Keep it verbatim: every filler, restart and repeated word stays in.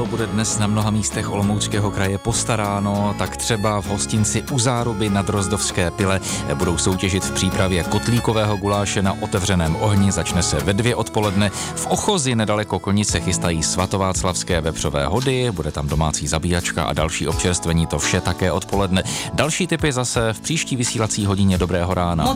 to bude dnes na mnoha místech Olomouckého kraje postaráno, tak třeba v hostinci U Záruby na Drozdovské pile budou soutěžit v přípravě kotlíkového guláše na otevřeném ohni, začne se ve dvě odpoledne. V Ochozi nedaleko Kolnice chystají svatováclavské vepřové hody, bude tam domácí zabíjačka a další občerstvení, to vše také odpoledne. Další tipy zase v příští vysílací hodině Dobrého rána.